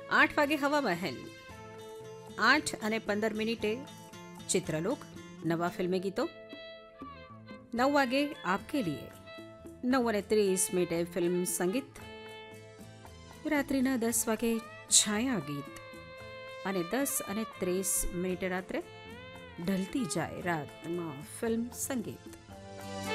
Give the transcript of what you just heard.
8 વાગે હવા મહેલ, 8:15 ચિત્રલોક નવા ફિલ્મી ગીતો, 9 વાગે આપકે લીએ, 9:30 ફિલ્મ સંગીત, રાત્રિના 10 વાગે છાયા ગીત અને 10:30 રાત્રે ઢલતી જાય રાતમાં ફિલ્મ સંગીત.